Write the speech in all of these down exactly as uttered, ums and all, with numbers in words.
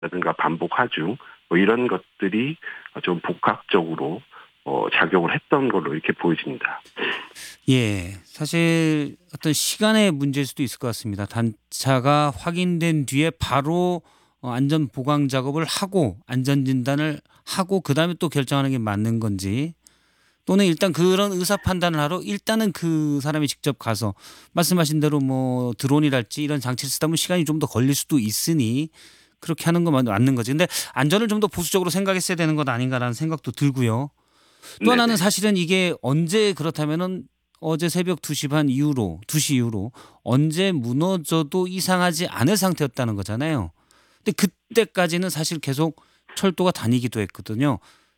라든가 반복 하중 뭐 이런 것들이 좀 복합적으로 어, 작용을 했던 걸로 이렇게 보여집니다. 예, 사실 어떤 시간의 문제일 수도 있을 것 같습니다. 단차가 확인된 뒤에 바로 어, 안전 보강 작업을 하고 안전 진단을 하고 그다음에 또 결정하는 게 맞는 건지, 또는 일단 그런 의사 판단을 하러 일단은 그 사람이 직접 가서 말씀하신 대로 뭐 드론이랄지 이런 장치를 쓰다 보면 시간이 좀 더 걸릴 수도 있으니 그렇게 하는 건 맞는 거지. 근데 안전을 좀 더 보수적으로 생각했어야 되는 것 아닌가라는 생각도 들고요. 또 하나는 네네. 사실은 이게 언제 그렇다면은 어제 새벽 두 시 반 이후로 두 시 이후로 언제 무너져도 이상하지 않을 상태였다는 거잖아요. 근데 그때까지는 사실 계속 철도가 다니기도 했거든요.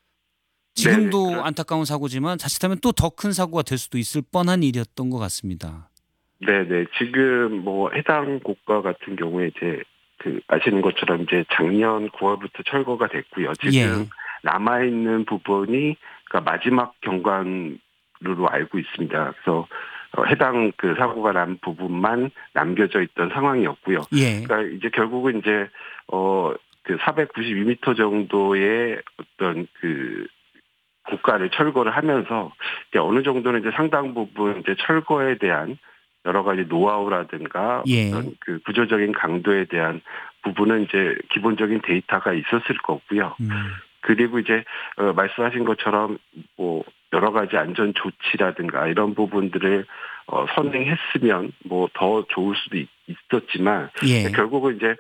네네. 지금도 그렇, 안타까운 사고지만 자칫하면 또 더 큰 사고가 될 수도 있을 뻔한 일이었던 것 같습니다. 네네. 지금 뭐 해당 고가 같은 경우에 이제 그 아시는 것처럼 이제 작년 구월부터 철거가 됐고요. 지금 예. 남아있는 부분이 그러니까 마지막 경관으로 알고 있습니다. 그래서 어, 해당 그 사고가 난 부분만 남겨져 있던 상황이었고요. 예. 그러니까 이제 결국은 이제 어 그 사백구십이 미터 정도의 어떤 그 고가를 철거를 하면서 이제 어느 정도는 이제 상당 부분 이제 철거에 대한 여러 가지 노하우라든가 예. 어떤 그 구조적인 강도에 대한 부분은 이제 기본적인 데이터가 있었을 거고요. 음. 그리고 이제 어 말씀하신 것처럼 뭐 여러 가지 안전 조치라든가 이런 부분들을 어 선행했으면 뭐 더 좋을 수도 있, 있었지만 예. 결국은 이제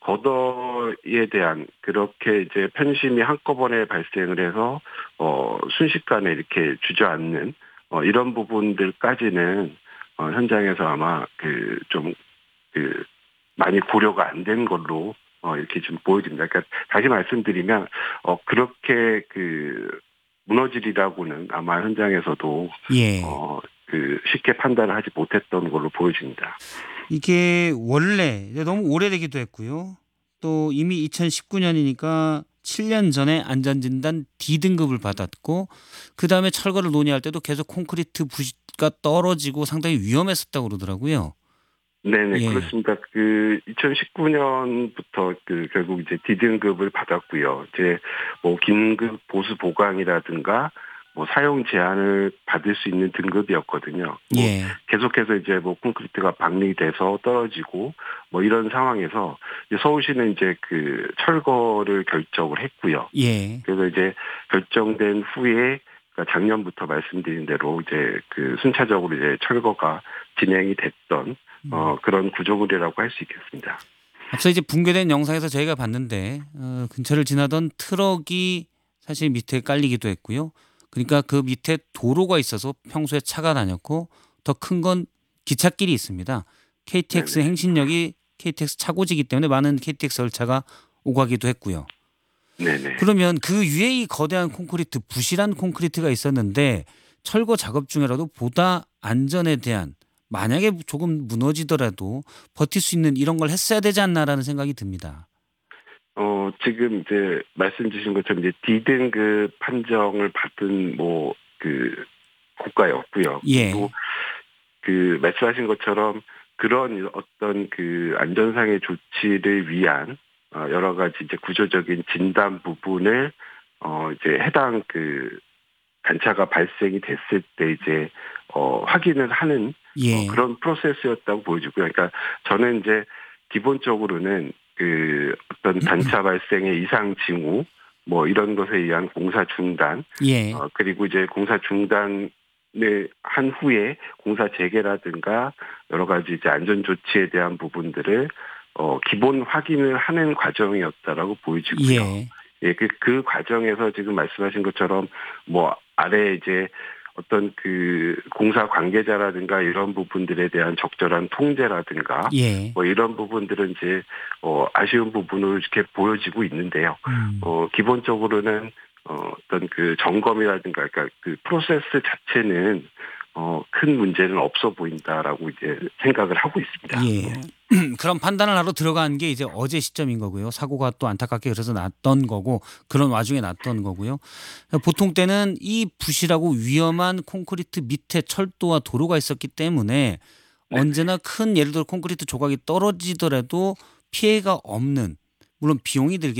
거더에 대한 그렇게 이제 편심이 한꺼번에 발생을 해서 어 순식간에 이렇게 주저앉는 어 이런 부분들까지는 어 현장에서 아마 그 좀 그 많이 고려가 안 된 걸로 어 이렇게 좀 보여집니다. 그러니까 다시 말씀드리면 어 그렇게 그 무너지리라고는 아마 현장에서도 예. 어 그 쉽게 판단을 하지 못했던 걸로 보여집니다. 이게 원래 이제 너무 오래되기도 했고요. 또 이미 이천십구 년이니까 칠 년 전에 안전진단 D등급을 받았고, 그다음에 철거를 논의할 때도 계속 콘크리트 부시가 떨어지고 상당히 위험했었다고 그러더라고요. 네네, 예. 그렇습니다. 그 이천십구 년부터 그 결국 이제 D등급을 받았고요. 이제 뭐 긴급 보수 보강이라든가 뭐 사용 제한을 받을 수 있는 등급이었거든요. 뭐 예. 계속해서 이제 뭐 콘크리트가 박리돼서 떨어지고 뭐 이런 상황에서 이제 서울시는 이제 그 철거를 결정을 했고요. 예. 그래서 이제 결정된 후에 그러니까 작년부터 말씀드린 대로 이제 그 순차적으로 이제 철거가 진행이 됐던 음. 어 그런 구조물이라고 할 수 있겠습니다. 앞서 이제 붕괴된 영상에서 저희가 봤는데 어 근처를 지나던 트럭이 사실 밑에 깔리기도 했고요. 그러니까 그 밑에 도로가 있어서 평소에 차가 다녔고, 더 큰 건 기찻길이 있습니다. 케이티엑스 네네. 행신역이 케이티엑스 차고지기 때문에 많은 케이티엑스 열차가 오가기도 했고요. 네네. 그러면 그 위에 이 거대한 콘크리트, 부실한 콘크리트가 있었는데 철거 작업 중에라도 보다 안전에 대한, 만약에 조금 무너지더라도 버틸 수 있는 이런 걸 했어야 되지 않나라는 생각이 듭니다. 어 지금 이제 말씀 주신 것처럼 이제 D등급 판정을 받은 뭐 그 고가였고요. 그리고 예. 그 말씀하신 것처럼 그런 어떤 그 안전상의 조치를 위한 어 여러 가지 이제 구조적인 진단 부분을 어 이제 해당 그 단차가 발생이 됐을 때 이제 어 확인을 하는 어 예. 그런 프로세스였다고 보여지고요. 그러니까 저는 이제 기본적으로는 그 어떤 단차 발생의 이상 징후 뭐 이런 것에 의한 공사 중단 예. 어 그리고 이제 공사 중단을 한 후에 공사 재개라든가 여러 가지 이제 안전 조치에 대한 부분들을 어 기본 확인을 하는 과정이었다라고 보여지고요. 예. 예, 그, 그 과정에서 지금 말씀하신 것처럼 뭐 아래 이제 어떤 그 공사 관계자라든가 이런 부분들에 대한 적절한 통제라든가 예. 뭐 이런 부분들은 이제 어 아쉬운 부분으로 이렇게 보여지고 있는데요. 음. 어 기본적으로는 어 어떤 그 점검이라든가 그러니까 그 프로세스 자체는 어 큰 문제는 없어 보인다라고 이제 생각을 하고 있습니다. 네. 예. 그런 판단을 하러 들어간 게 이제 어제 시점인 거고요. 사고가 또 안타깝게 그래서 났던 거고, 그런 와중에 났던 거고요. 보통 때는 이 부실하고 위험한 콘크리트 밑에 철도와 도로가 있었기 때문에 네네. 언제나 큰, 예를 들어 콘크리트 조각이 떨어지더라도 피해가 없는, 물론 비용이 들겠